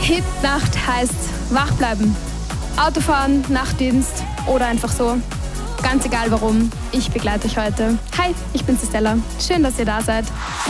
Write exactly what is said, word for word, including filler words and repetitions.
Hit-Nacht heißt wach bleiben. Autofahren, Nachtdienst oder einfach so. Ganz egal warum, ich begleite euch heute. Hi, ich bin Stella. Schön, dass ihr da seid.